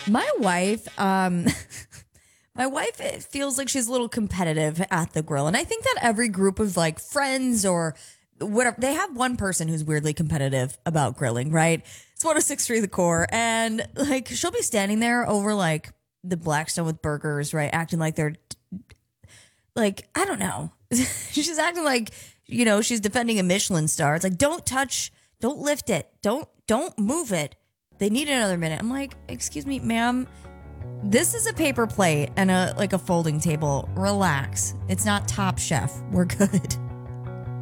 My wife, my wife feels like she's a little competitive at the grill. And I think that every group of like friends or whatever, they have one person who's weirdly competitive about grilling, right? It's 106.3 The Core. And like she'll be standing there over like the Blackstone with burgers, right? Acting like they're like, I don't know. She's acting like, she's defending a Michelin star. It's like, don't lift it. Don't move it. They need another minute. I'm like, excuse me, ma'am. This is a paper plate and a folding table. Relax. It's not Top Chef. We're good.